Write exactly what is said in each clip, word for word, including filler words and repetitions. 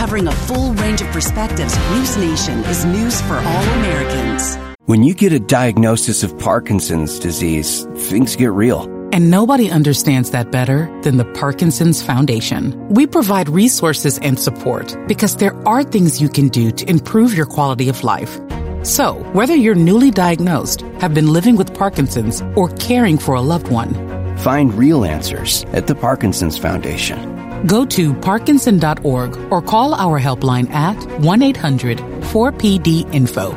Covering a full range of perspectives, News Nation is news for all Americans. When you get a diagnosis of Parkinson's disease, things get real. And nobody understands that better than the Parkinson's Foundation. We provide resources and support because there are things you can do to improve your quality of life. So, whether you're newly diagnosed, have been living with Parkinson's, or caring for a loved one, find real answers at the Parkinson's Foundation. Go to parkinson dot org or call our helpline at one eight hundred four P D info.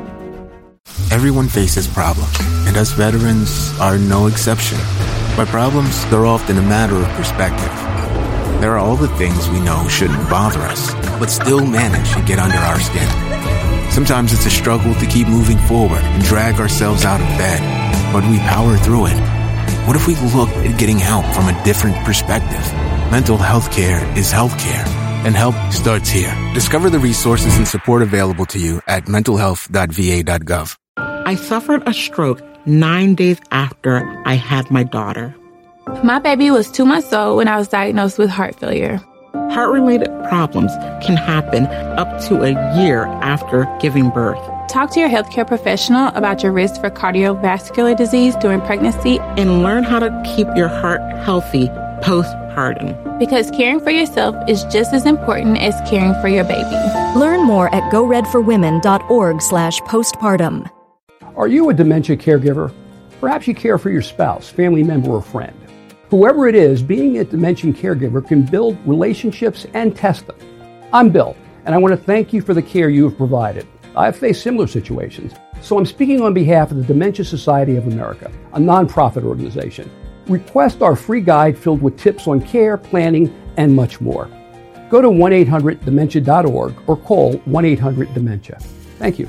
Everyone faces problems, and us veterans are no exception. But problems, they're often a matter of perspective. There are all the things we know shouldn't bother us, but still manage to get under our skin. Sometimes it's a struggle to keep moving forward and drag ourselves out of bed, but we power through it. What if we looked at getting help from a different perspective? Mental health care is health care, and help starts here. Discover the resources and support available to you at mental health dot v a dot gov. I suffered a stroke nine days after I had my daughter. My baby was two months old when I was diagnosed with heart failure. Heart-related problems can happen up to a year after giving birth. Talk to your healthcare professional about your risk for cardiovascular disease during pregnancy and learn how to keep your heart healthy postpartum. Because caring for yourself is just as important as caring for your baby. Learn more at go red for women dot org slash postpartum. Are you a dementia caregiver? Perhaps you care for your spouse, family member, or friend. Whoever it is, being a dementia caregiver can build relationships and test them. I'm Bill, and I want to thank you for the care you have provided. I've faced similar situations, so I'm speaking on behalf of the Dementia Society of America, a nonprofit organization. Request our free guide filled with tips on care, planning, and much more. Go to one eight hundred dementia dot org or call one eight hundred dementia. Thank you.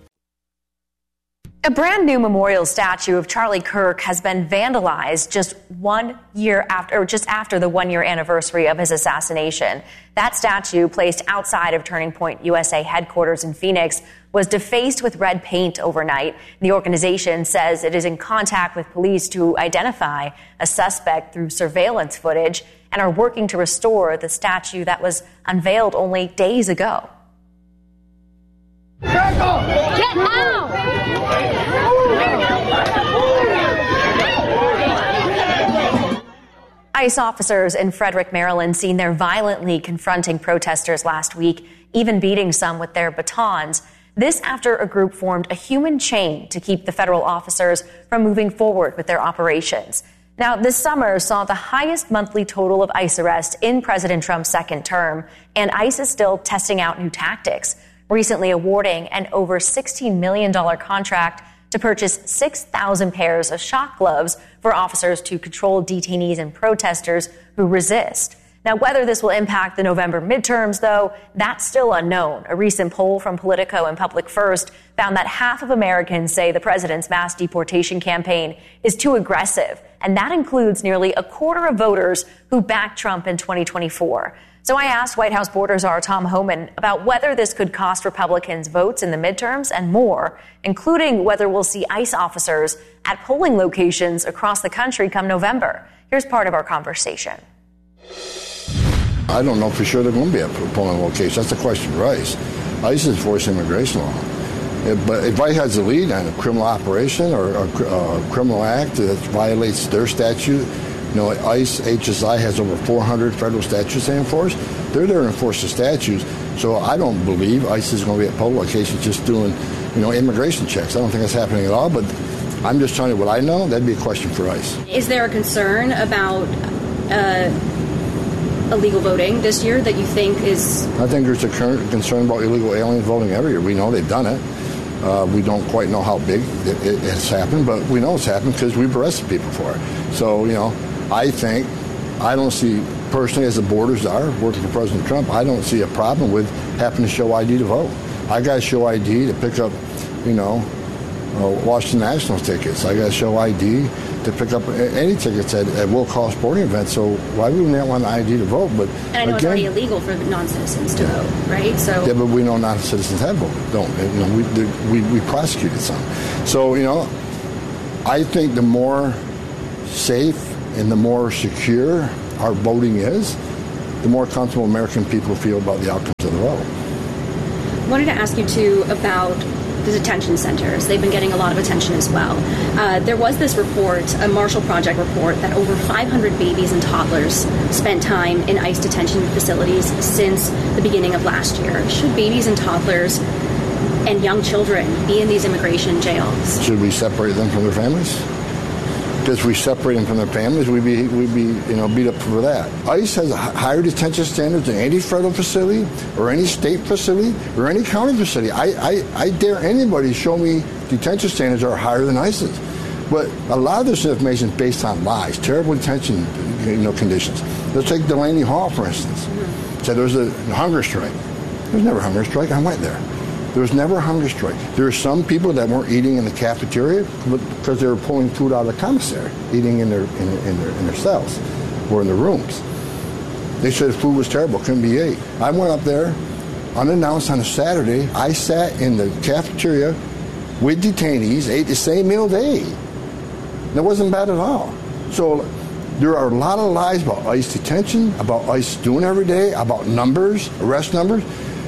A brand new memorial statue of Charlie Kirk has been vandalized just one year after, or just after the one year anniversary of his assassination. That statue, placed outside of Turning Point U S A headquarters in Phoenix, was defaced with red paint overnight. The organization says it is in contact with police to identify a suspect through surveillance footage and are working to restore the statue that was unveiled only days ago. Get out! ICE officers in Frederick, Maryland, seen there violently confronting protesters last week, even beating some with their batons. This after a group formed a human chain to keep the federal officers from moving forward with their operations. Now, this summer saw the highest monthly total of ICE arrests in President Trump's second term, and ICE is still testing out new tactics, recently awarding an over sixteen million dollars contract to purchase six thousand pairs of shock gloves for officers to control detainees and protesters who resist. Now, whether this will impact the November midterms, though, that's still unknown. A recent poll from Politico and Public First found that half of Americans say the president's mass deportation campaign is too aggressive, and that includes nearly a quarter of voters who backed Trump in twenty twenty-four. So I asked White House Border Czar Tom Homan about whether this could cost Republicans votes in the midterms and more, including whether we'll see ICE officers at polling locations across the country come November. Here's part of our conversation. I don't know for sure they're going to be at polling locations. That's the question for ICE. ICE is enforcing immigration law. If, but if ICE has a lead on a criminal operation or a, a criminal act that violates their statute, you know, ICE, H S I has over four hundred federal statutes they enforce. They're there to enforce the statutes. So I don't believe ICE is going to be at polling locations just doing, you know, immigration checks. I don't think that's happening at all. But I'm just telling you what I know. That'd be a question for ICE. Is there a concern about uh, illegal voting this year that you think is... I think there's a concern about illegal aliens voting every year. We know they've done it. Uh, we don't quite know how big it, it has happened, but we know it's happened because we've arrested people for it. So, you know, I think, I don't see, personally, as the borders are, working for President Trump, I don't see a problem with having to show I D to vote. I got to show I D to pick up, you know, uh, Washington Nationals tickets. I got to show I D to pick up any tickets at, at will-call sporting events. So why would we not want an I D to vote? But and I know again, it's already illegal for non-citizens to yeah. vote, right? So yeah, but we know non-citizens have voted. Don't you know? We, we we prosecuted some. So you know, I think the more safe and the more secure our voting is, the more comfortable American people feel about the outcomes of the vote. I wanted to ask you, too, about the detention centers. They've been getting a lot of attention as well. Uh, there was this report, a Marshall Project report, that over five hundred babies and toddlers spent time in ICE detention facilities since the beginning of last year. Should babies and toddlers and young children be in these immigration jails? Should we separate them from their families? Because if we separate them from their families, we'd be, we'd be you know, beat up for that. ICE has higher detention standards than any federal facility or any state facility or any county facility. I, I, I dare anybody show me detention standards are higher than ICE's. But a lot of this information is based on lies, terrible detention you know, conditions. Let's take Delaney Hall, for instance. Mm-hmm. Said there was a hunger strike. There was never a hunger strike. I went there. There was never a hunger strike. There were some people that weren't eating in the cafeteria because they were pulling food out of the commissary, eating in their in, in their in their cells or in their rooms. They said the food was terrible, couldn't be ate. I went up there unannounced on a Saturday. I sat in the cafeteria with detainees, ate the same meal they ate. That wasn't bad at all. So there are a lot of lies about ICE detention, about ICE doing every day, about numbers, arrest numbers.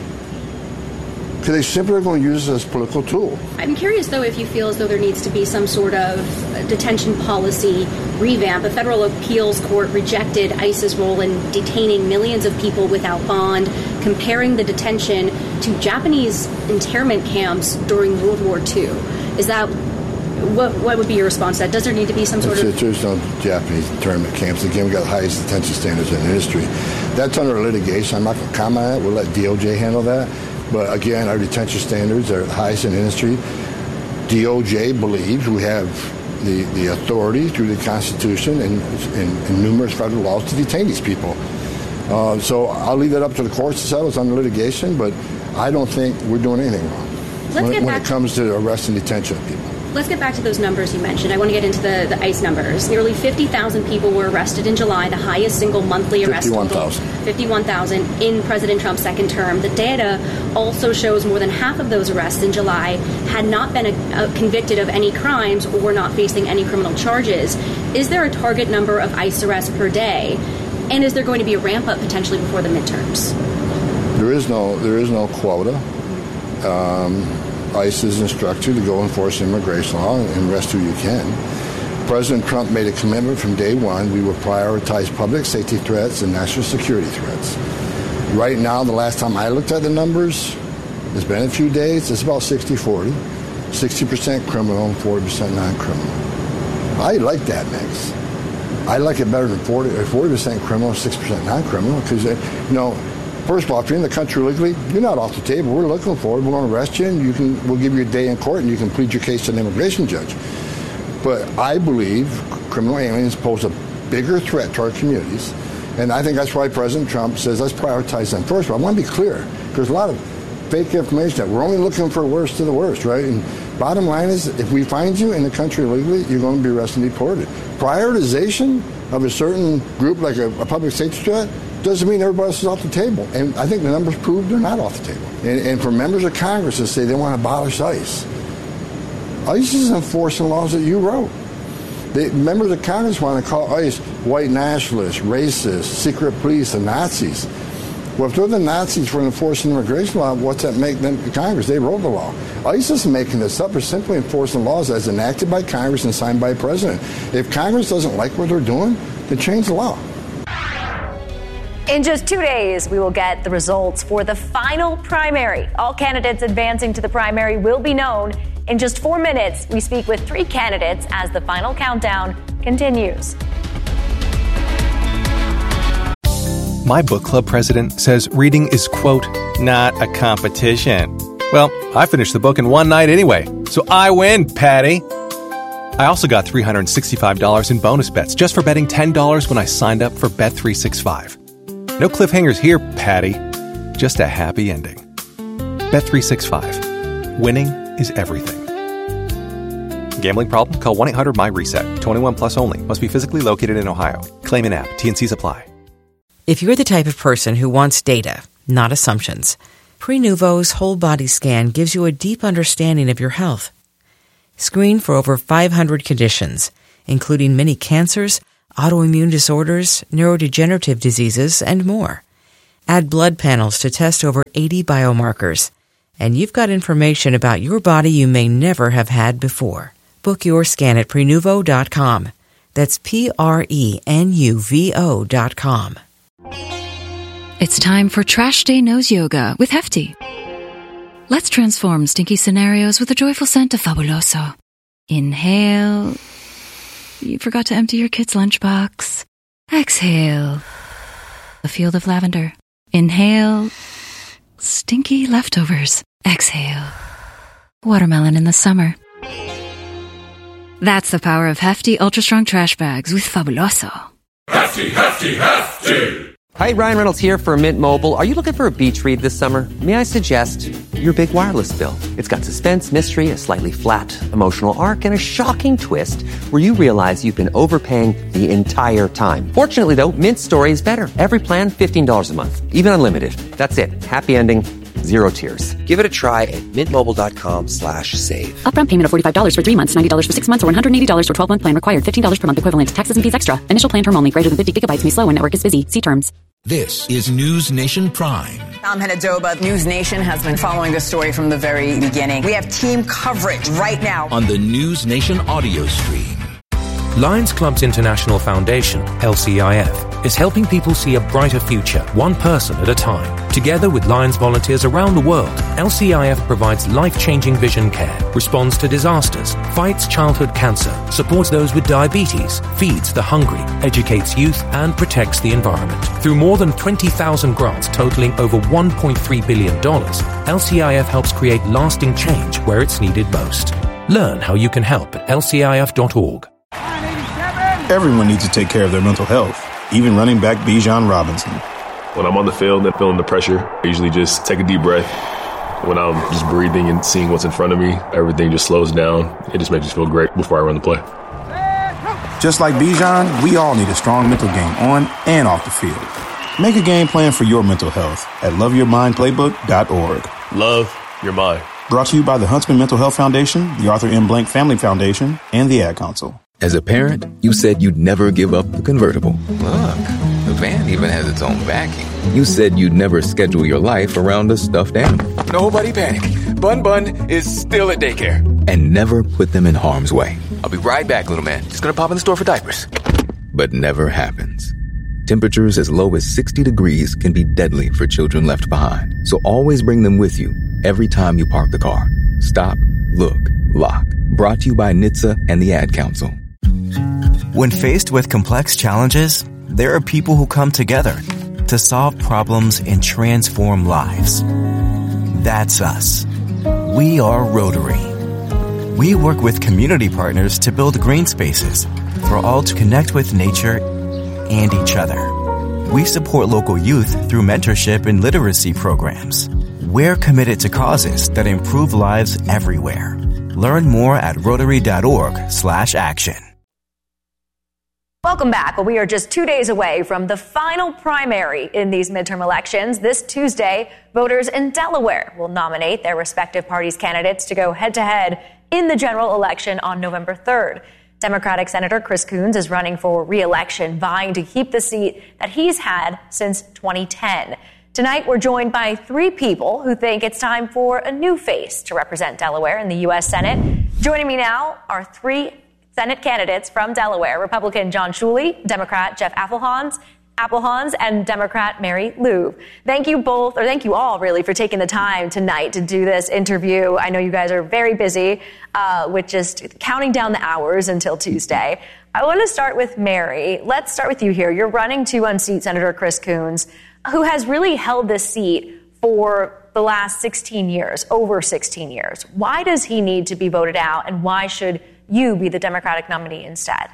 Because they simply are going to use this as a political tool. I'm curious, though, if you feel as though there needs to be some sort of detention policy revamp. A federal appeals court rejected ICE's role in detaining millions of people without bond, comparing the detention to Japanese internment camps during World War Two. Is that what? What would be your response to that? Does there need to be some sort it's, of? There's no Japanese internment camps. Again, we've got the highest detention standards in the industry. That's under litigation. I'm not going to comment on it. We'll let D O J handle that. But again, our detention standards are the highest in the industry. D O J believes we have the, the authority through the Constitution and, and, and numerous federal laws to detain these people. Uh, so I'll leave that up to the courts to settle. It's under litigation, but I don't think we're doing anything wrong Let's when, get when back it comes to arrest and detention of people. Let's get back to those numbers you mentioned. I want to get into the, the ICE numbers. Nearly fifty thousand people were arrested in July, the highest single monthly arrest fifty-one thousand. fifty-one thousand in President Trump's second term. The data also shows more than half of those arrests in July had not been a, a convicted of any crimes or were not facing any criminal charges. Is there a target number of ICE arrests per day? And is there going to be a ramp-up potentially before the midterms? There is no, there is no quota. Um, ICE is instructed to go enforce immigration law and arrest who you can. President Trump made a commitment from day one. We will prioritize public safety threats and national security threats. Right now, the last time I looked at the numbers, it's been a few days, it's about sixty forty. sixty percent criminal and forty percent non-criminal. I like that mix. I like it better than forty percent criminal and six percent non-criminal because, you know, first of all, if you're in the country legally, you're not off the table. We're looking for it. We're going to arrest you, and you can. We'll give you a day in court, and you can plead your case to an immigration judge. But I believe criminal aliens pose a bigger threat to our communities, and I think that's why President Trump says let's prioritize them first. But I want to be clear. There's a lot of fake information that we're only looking for worst of the worst, right? And bottom line is, if we find you in the country illegally, you're going to be arrested and deported. Prioritization of a certain group, like a, a public safety threat, doesn't mean everybody else is off the table. And I think the numbers prove they're not off the table. And, and for members of Congress to say they want to abolish ICE, ICE is enforcing laws that you wrote. The members of Congress want to call ICE white nationalists, racists, secret police, and Nazis. Well, if they're the Nazis for enforcing immigration law, what's that make them Congress? They wrote the law. ICE isn't making this up. They're simply enforcing laws as enacted by Congress and signed by a president. If Congress doesn't like what they're doing, then change the law. In just two days, we will get the results for the final primary. All candidates advancing to the primary will be known. In just four minutes, we speak with three candidates as the final countdown continues. My book club president says reading is, quote, not a competition. Well, I finished the book in one night anyway, so I win, Patty. I also got three hundred sixty-five dollars in bonus bets just for betting ten dollars when I signed up for Bet three sixty-five. No cliffhangers here, Patty. Just a happy ending. Bet three sixty-five. Winning is everything. Gambling problem? Call one eight hundred my reset. twenty-one plus only. Must be physically located in Ohio. Claim in app. T and C's apply. If you're the type of person who wants data, not assumptions, Prenuvo's whole body scan gives you a deep understanding of your health. Screen for over five hundred conditions, including many cancers, autoimmune disorders, neurodegenerative diseases, and more. Add blood panels to test over eighty biomarkers. And you've got information about your body you may never have had before. Book your scan at Prenuvo dot com. That's P R E N U V O dot com. It's time for Trash Day Nose Yoga with Hefty. Let's transform stinky scenarios with a joyful scent of Fabuloso. Inhale. You forgot to empty your kid's lunchbox. Exhale. A field of lavender. Inhale. Stinky leftovers. Exhale. Watermelon in the summer. That's the power of Hefty Ultra Strong Trash Bags with Fabuloso. Hefty, hefty, hefty! Hi, Ryan Reynolds here for Mint Mobile. Are you looking for a beach read this summer? May I suggest your big wireless bill? It's got suspense, mystery, a slightly flat emotional arc, and a shocking twist where you realize you've been overpaying the entire time. Fortunately, though, Mint's story is better. Every plan, fifteen dollars a month. Even unlimited. That's it. Happy ending. Zero tears. Give it a try at mintmobile.com slash save. Upfront payment of forty-five dollars for three months, ninety dollars for six months, or one hundred eighty dollars for twelve-month plan required. fifteen dollars per month equivalent. Taxes and fees extra. Initial plan term only. Greater than fifty gigabytes may slow when network is busy. See terms. This is News Nation Prime. I'm Henadoba. News Nation has been following this story from the very beginning. We have team coverage right now on the News Nation audio stream. Lions Clubs International Foundation, L C I F, is helping people see a brighter future, one person at a time. Together with Lions volunteers around the world, L C I F provides life-changing vision care, responds to disasters, fights childhood cancer, supports those with diabetes, feeds the hungry, educates youth, and protects the environment. Through more than twenty thousand grants totaling over one point three billion dollars, L C I F helps create lasting change where it's needed most. Learn how you can help at L C I F dot org. Everyone needs to take care of their mental health, even running back Bijan Robinson. When I'm on the field and feeling the pressure, I usually just take a deep breath. When I'm just breathing and seeing what's in front of me, everything just slows down. It just makes me feel great before I run the play. Just like Bijan, we all need a strong mental game on and off the field. Make a game plan for your mental health at love your mind playbook dot org. Love your mind. Brought to you by the Huntsman Mental Health Foundation, the Arthur M. Blank Family Foundation, and the Ad Council. As a parent, you said you'd never give up the convertible. Look, the van even has its own backing. You said you'd never schedule your life around a stuffed animal. Nobody panic. Bun Bun is still at daycare. And never put them in harm's way. I'll be right back, little man. Just gonna pop in the store for diapers. But never happens. Temperatures as low as sixty degrees can be deadly for children left behind. So always bring them with you every time you park the car. Stop, look, lock. Brought to you by N H T S A and the Ad Council. When faced with complex challenges, there are people who come together to solve problems and transform lives. That's us. We are Rotary. We work with community partners to build green spaces for all to connect with nature and each other. We support local youth through mentorship and literacy programs. We're committed to causes that improve lives everywhere. Learn more at rotary dot org slash action. Welcome back. Well, we are just two days away from the final primary in these midterm elections. This Tuesday, voters in Delaware will nominate their respective parties' candidates to go head-to-head in the general election on November third. Democratic Senator Chris Coons is running for re-election, vying to keep the seat that he's had since twenty ten. Tonight, we're joined by three people who think it's time for a new face to represent Delaware in the U S Senate. Joining me now are three Senate candidates from Delaware: Republican John Schuele, Democrat Jeff Applehans, Applehans, and Democrat Mary Louv. Thank you both, or thank you all, really, for taking the time tonight to do this interview. I know you guys are very busy uh, with just counting down the hours until Tuesday. I want to start with Mary. Let's start with you here. You're running to unseat Senator Chris Coons, who has really held this seat for the last sixteen years, over sixteen years. Why does he need to be voted out, and why should you be the Democratic nominee instead?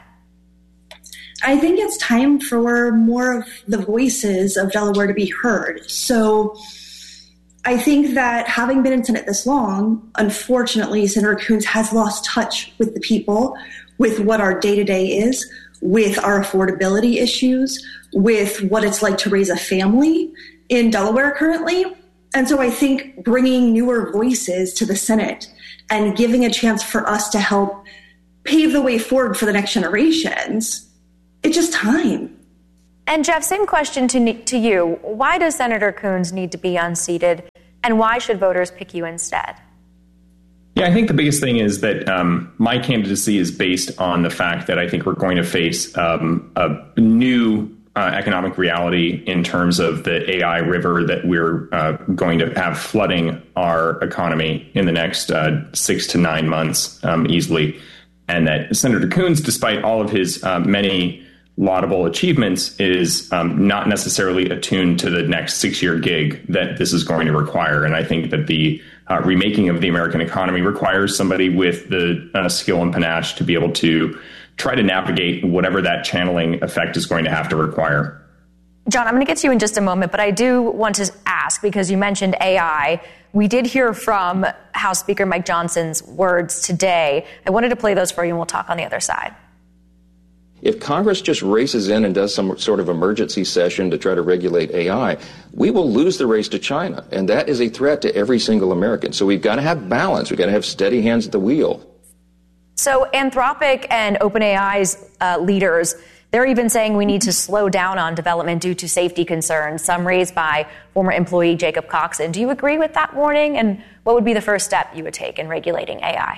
I think it's time for more of the voices of Delaware to be heard. So I think that having been in Senate this long, unfortunately, Senator Coons has lost touch with the people, with what our day-to-day is, with our affordability issues, with what it's like to raise a family in Delaware currently. And so I think bringing newer voices to the Senate and giving a chance for us to help pave the way forward for the next generations, it's just time. And Jeff, same question to to you. Why does Senator Coons need to be unseated, and why should voters pick you instead? Yeah, I think the biggest thing is that um, my candidacy is based on the fact that I think we're going to face um, a new uh, economic reality in terms of the A I river that we're uh, going to have flooding our economy in the next uh, six to nine months um, easily. And that Senator Coons, despite all of his uh, many laudable achievements, is um, not necessarily attuned to the next six-year gig that this is going to require. And I think that the uh, remaking of the American economy requires somebody with the uh, skill and panache to be able to try to navigate whatever that channeling effect is going to have to require. John, I'm going to get to you in just a moment, but I do want to ask, because you mentioned A I. We did hear from House Speaker Mike Johnson's words today. I wanted to play those for you, and we'll talk on the other side. If Congress just races in and does some sort of emergency session to try to regulate A I, we will lose the race to China. And that is a threat to every single American. So we've got to have balance. We've got to have steady hands at the wheel. So Anthropic and OpenAI's uh, leaders, they're even saying we need to slow down on development due to safety concerns, some raised by former employee Jacob Coxon. Do you agree with that warning? And what would be the first step you would take in regulating A I?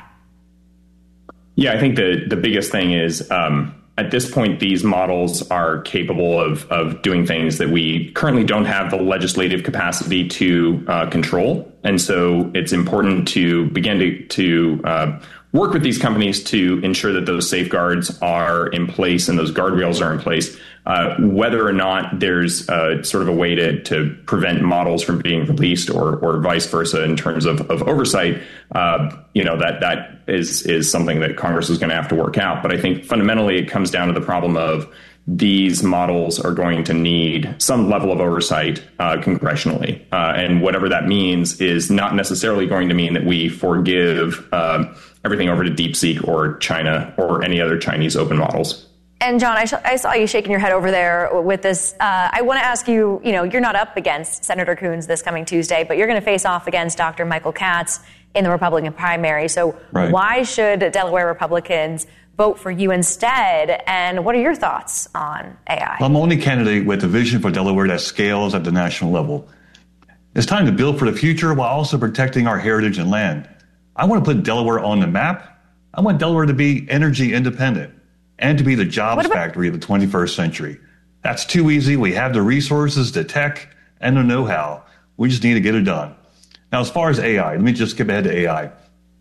Yeah, I think the, the biggest thing is um, at this point, these models are capable of, of doing things that we currently don't have the legislative capacity to uh, control. And so it's important to begin to, to uh, work with these companies to ensure that those safeguards are in place and those guardrails are in place. Uh, whether or not there's uh, sort of a way to, to prevent models from being released or, or vice versa in terms of, of oversight, uh, you know, that that is, is something that Congress is going to have to work out. But I think fundamentally it comes down to the problem of these models are going to need some level of oversight uh, congressionally. Uh, and whatever that means is not necessarily going to mean that we forgive uh, everything over to DeepSeek or China or any other Chinese open models. And John, I, sh- I saw you shaking your head over there with this. Uh, I want to ask you, you know, you're not up against Senator Coons this coming Tuesday, but you're going to face off against Doctor Michael Katz in the Republican primary. So right. Why should Delaware Republicans vote for you instead? And what are your thoughts on A I? I'm the only candidate with a vision for Delaware that scales at the national level. It's time to build for the future while also protecting our heritage and land. I want to put Delaware on the map. I want Delaware to be energy independent and to be the jobs about- factory of the twenty-first century. That's too easy. We have the resources, the tech, and the know-how. We just need to get it done. Now, as far as A I, let me just skip ahead to A I.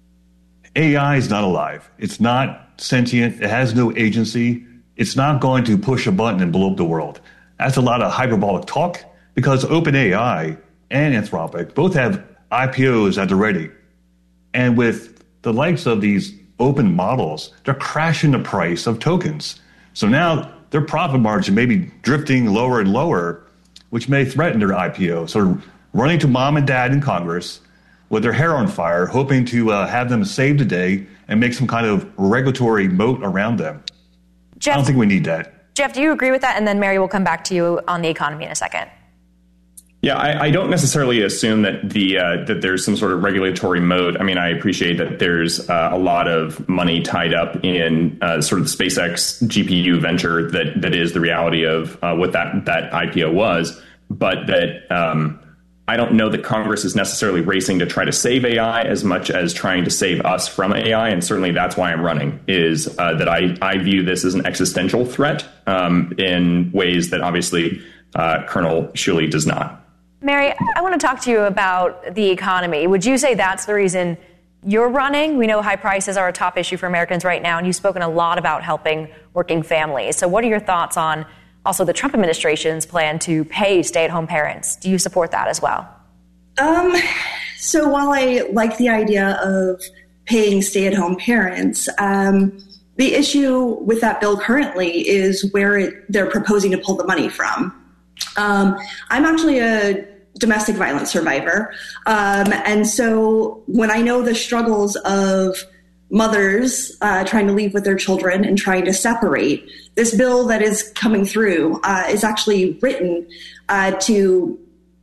A I is not alive. It's not sentient. It has no agency. It's not going to push a button and blow up the world. That's a lot of hyperbolic talk because OpenAI and Anthropic both have I P Os at the ready. And with the likes of these open models, they're crashing the price of tokens. So now their profit margin may be drifting lower and lower, which may threaten their I P O. So running to mom and dad in Congress with their hair on fire, hoping to uh, have them save the day and make some kind of regulatory moat around them. Jeff, I don't think we need that. Jeff, do you agree with that? And then Mary will come back to you on the economy in a second. Yeah, I, I don't necessarily assume that the uh, that there's some sort of regulatory mode. I mean, I appreciate that there's uh, a lot of money tied up in uh, sort of the SpaceX G P U venture that that is the reality of uh, what that that I P O was, but that um, I don't know that Congress is necessarily racing to try to save A I as much as trying to save us from A I, and certainly that's why I'm running. Is uh, that I I view this as an existential threat um, in ways that obviously uh, Colonel Shuley does not. Mary, I want to talk to you about the economy. Would you say that's the reason you're running? We know high prices are a top issue for Americans right now, and you've spoken a lot about helping working families. So what are your thoughts on also the Trump administration's plan to pay stay-at-home parents? Do you support that as well? Um, so while I like the idea of paying stay-at-home parents, um, the issue with that bill currently is where it, they're proposing to pull the money from. Um, I'm actually a domestic violence survivor. Um, and so when I know the struggles of mothers uh, trying to leave with their children and trying to separate, this bill that is coming through uh, is actually written uh, to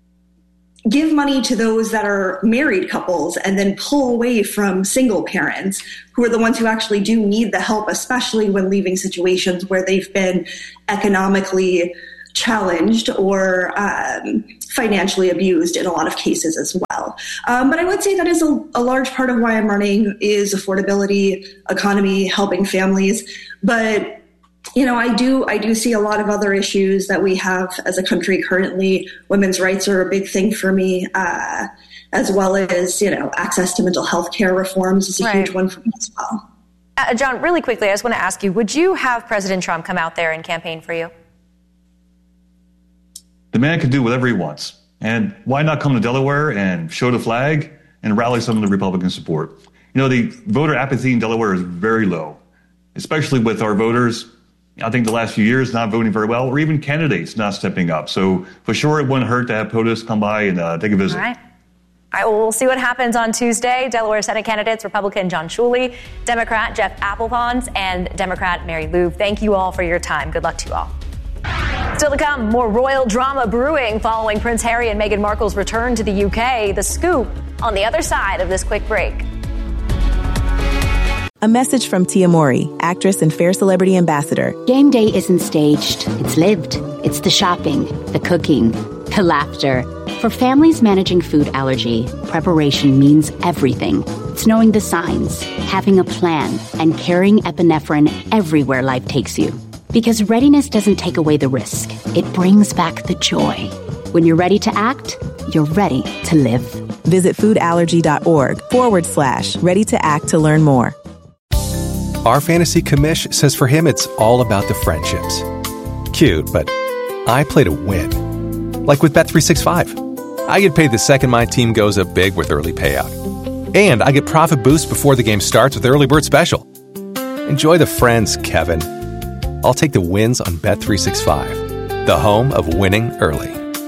give money to those that are married couples and then pull away from single parents who are the ones who actually do need the help, especially when leaving situations where they've been economically challenged or um, financially abused in a lot of cases as well. Um, but I would say that is a, a large part of why I'm running is affordability, economy, helping families. But you know, I do I do see a lot of other issues that we have as a country currently. Women's rights are a big thing for me, uh, as well as, you know, access to mental health care reforms is a right. huge one for me as well. Uh, John, really quickly, I just want to ask you, would you have President Trump come out there and campaign for you? The man can do whatever he wants. And why not come to Delaware and show the flag and rally some of the Republican support? You know, the voter apathy in Delaware is very low, especially with our voters, I think the last few years, not voting very well, or even candidates not stepping up. So for sure, it wouldn't hurt to have POTUS come by and uh, take a visit. All right. All right, well, we'll see what happens on Tuesday. Delaware Senate candidates, Republican John Schuelle, Democrat Jeff Appelpons, and Democrat Mary Lou. Thank you all for your time. Good luck to you all. Still to come, more royal drama brewing following Prince Harry and Meghan Markle's return to the U K. The scoop on the other side of this quick break. A message from Tia Mowry, actress and Fair Celebrity Ambassador. Game day isn't staged. It's lived. It's the shopping, the cooking, the laughter. For families managing food allergy, preparation means everything. It's knowing the signs, having a plan, and carrying epinephrine everywhere life takes you. Because readiness doesn't take away the risk. It brings back the joy. When you're ready to act, you're ready to live. Visit foodallergy.org forward slash ready to act to learn more. Our fantasy commish says for him it's all about the friendships. Cute, but I play to win. Like with Bet three sixty-five. I get paid the second my team goes up big with early payout. And I get profit boost before the game starts with Early Bird Special. Enjoy the friends, Kevin. I'll take the wins on Bet three sixty-five, the home of winning early.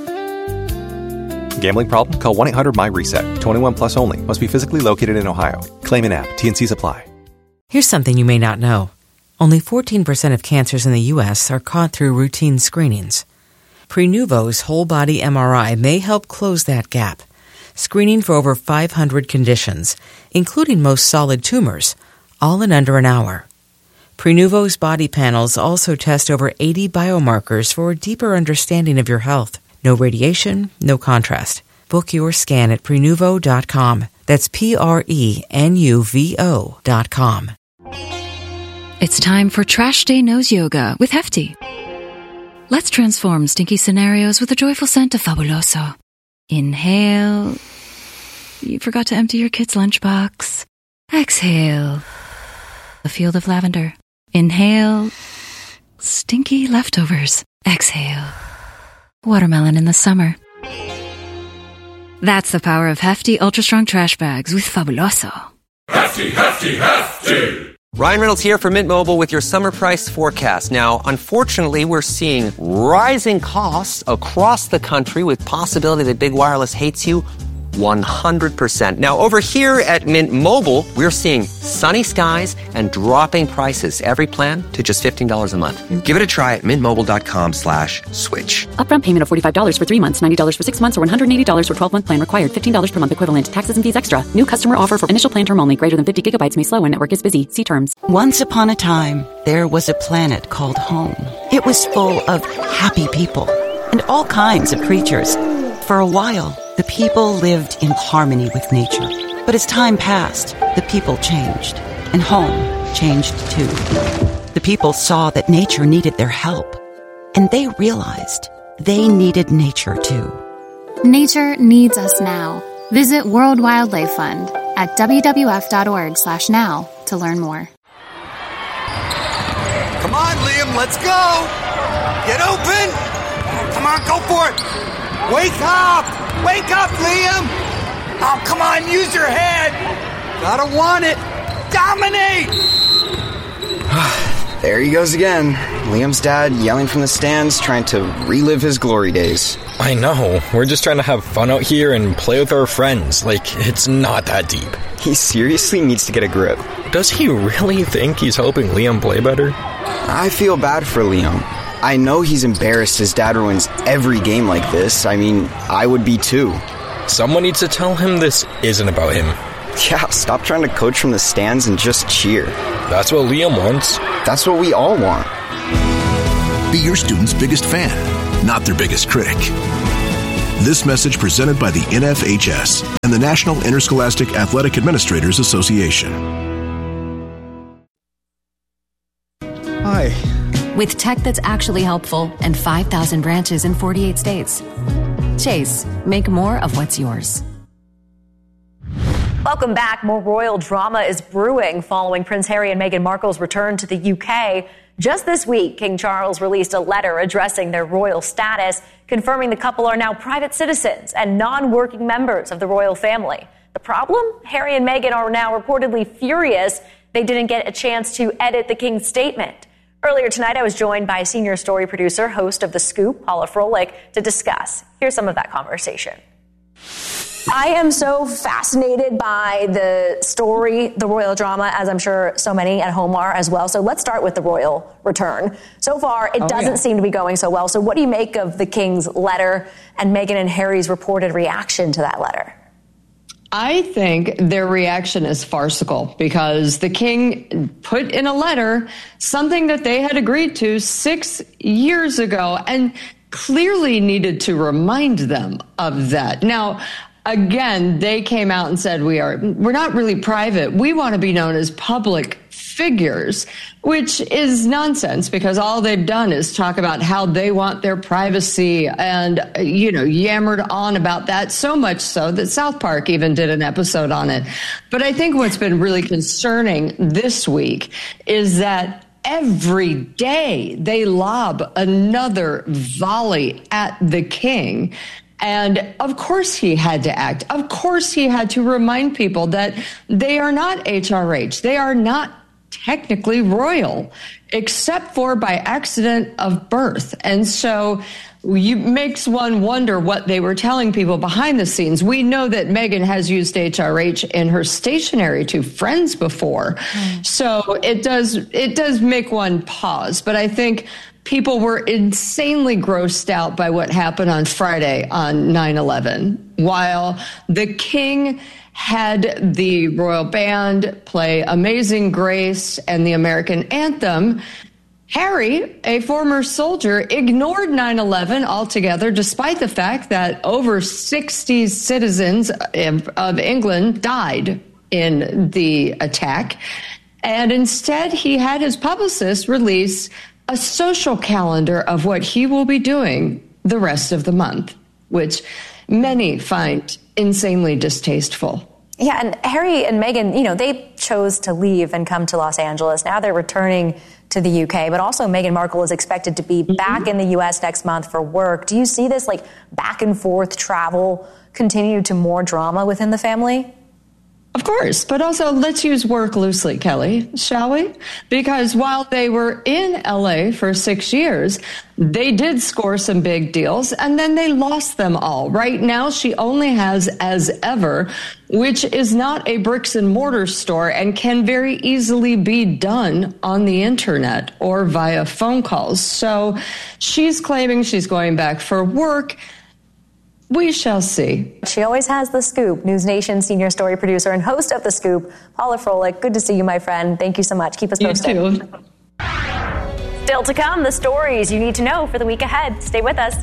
Gambling problem? Call one eight hundred M Y reset. twenty-one plus only. Must be physically located in Ohio. Claim an app. T N Cs apply. Here's something you may not know. Only fourteen percent of cancers in the U S are caught through routine screenings. Prenuvo's whole-body M R I may help close that gap, screening for over five hundred conditions, including most solid tumors, all in under an hour. Prenuvo's body panels also test over eighty biomarkers for a deeper understanding of your health. No radiation, no contrast. Book your scan at Prenuvo dot com. That's P R E N U V O dot com. It's time for Trash Day Nose Yoga with Hefty. Let's transform stinky scenarios with a joyful scent of Fabuloso. Inhale. You forgot to empty your kid's lunchbox. Exhale. A field of lavender. Inhale. Stinky leftovers. Exhale. Watermelon in the summer. That's the power of Hefty Ultra Strong Trash Bags with Fabuloso. Hefty, hefty, hefty! Ryan Reynolds here for Mint Mobile with your summer price forecast. Now, unfortunately, we're seeing rising costs across the country with possibility that big wireless hates you one hundred percent. Now, over here at Mint Mobile, we're seeing sunny skies and dropping prices. Every plan to just fifteen dollars a month. Give it a try at mintmobile.com slash switch. Upfront payment of forty-five dollars for three months, ninety dollars for six months, or one hundred eighty dollars for twelve-month plan required. fifteen dollars per month equivalent. Taxes and fees extra. New customer offer for initial plan term only. Greater than fifty gigabytes may slow when network is busy. See terms. Once upon a time, there was a planet called home. It was full of happy people and all kinds of creatures. For a while, the people lived in harmony with nature. But as time passed, the people changed, and home changed too. The people saw that nature needed their help, and they realized they needed nature too. Nature needs us now. Visit World Wildlife Fund at wwf.org slash now to learn more. Come on, Liam, let's go! Get open! Come on, go for it! Wake up! Wake up, Liam! Oh, come on, use your head! Gotta want it! Dominate! There he goes again. Liam's dad yelling from the stands, trying to relive his glory days. I know. We're just trying to have fun out here and play with our friends. Like, it's not that deep. He seriously needs to get a grip. Does he really think he's helping Liam play better? I feel bad for Liam. I know he's embarrassed his dad ruins every game like this. I mean, I would be too. Someone needs to tell him this isn't about him. Yeah, stop trying to coach from the stands and just cheer. That's what Liam wants. That's what we all want. Be your student's biggest fan. not their biggest critic. This message presented by the N F H S and the National Interscholastic Athletic Administrators Association. Hi. With tech that's actually helpful and five thousand branches in forty-eight states. Chase, make more of what's yours. Welcome back. More royal drama is brewing following Prince Harry and Meghan Markle's return to the U K. Just this week, King Charles released a letter addressing their royal status, confirming the couple are now private citizens and non-working members of the royal family. The problem? Harry and Meghan are now reportedly furious they didn't get a chance to edit the King's statement. Earlier tonight, I was joined by senior story producer, host of The Scoop, Paula Froelich, to discuss. Here's some of that conversation. I am so fascinated by the story, the royal drama, as I'm sure so many at home are as well. So let's start with the royal return. So far, it oh, doesn't yeah. seem to be going so well. So what do you make of the King's letter and Meghan and Harry's reported reaction to that letter? I think their reaction is farcical because the King put in a letter something that they had agreed to six years ago and clearly needed to remind them of that. Now, again, they came out and said, we are, we're not really private. We want to be known as public figures, which is nonsense because all they've done is talk about how they want their privacy and, you know, yammered on about that so much so that South Park even did an episode on it. But I think what's been really concerning this week is that every day they lob another volley at the King. And of course he had to act. Of course he had to remind people that they are not H R H. They are not technically royal, except for by accident of birth. And so it makes one wonder what they were telling people behind the scenes. We know that Meghan has used H R H in her stationery to friends before. Mm. So it does, it does make one pause. But I think people were insanely grossed out by what happened on Friday on nine eleven, while the King had the royal band play Amazing Grace and the American anthem. Harry, a former soldier, ignored nine eleven altogether, despite the fact that over sixty citizens of England died in the attack. And instead, he had his publicist release a social calendar of what he will be doing the rest of the month, which many find insanely distasteful. Yeah, and Harry and Meghan, you know, they chose to leave and come to Los Angeles. Now they're returning to the U K, but also Meghan Markle is expected to be mm-hmm. back in the U S next month for work. Do you see this, like, back and forth travel continue to more drama within the family? Of course, but also let's use work loosely, Kelly, shall we? Because while they were in L A for six years, they did score some big deals, and then they lost them all. Right now, she only has As Ever, which is not a bricks and mortar store and can very easily be done on the internet or via phone calls. So she's claiming she's going back for work. We shall see. She always has the scoop. News Nation senior story producer and host of The Scoop, Paula Froelich. Good to see you, my friend. Thank you so much. Keep us posted. You too. Still to come, the stories you need to know for the week ahead. Stay with us.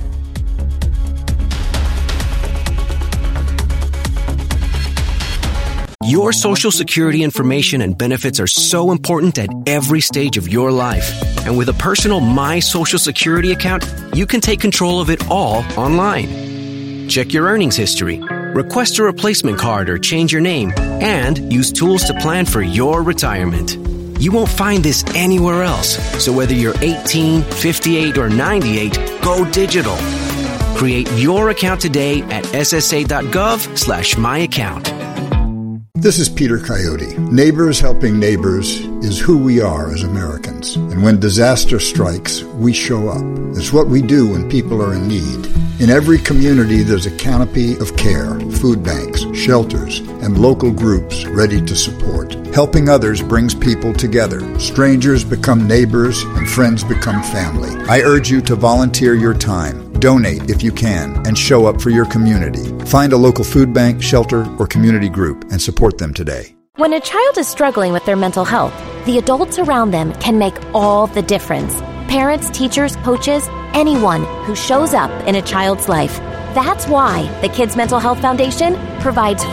Your Social Security information and benefits are so important at every stage of your life. And with a personal My Social Security account, you can take control of it all online. Check your earnings history, request a replacement card or change your name, and use tools to plan for your retirement. You won't find this anywhere else. So whether you're eighteen, fifty-eight, or ninety-eight, go digital. Create your account today at ssa.gov slash my account. This is Peter Coyote. Neighbors helping neighbors is who we are as Americans. And when disaster strikes, we show up. It's what we do when people are in need. In every community, there's a canopy of care, food banks, shelters, and local groups ready to support. Helping others brings people together. Strangers become neighbors, and friends become family. I urge you to volunteer your time. Donate if you can, and show up for your community. Find a local food bank, shelter, or community group and support them today. When a child is struggling with their mental health, the adults around them can make all the difference. parents, teachers, coaches, anyone who shows up in a child's life. That's why the Kids Mental Health Foundation provides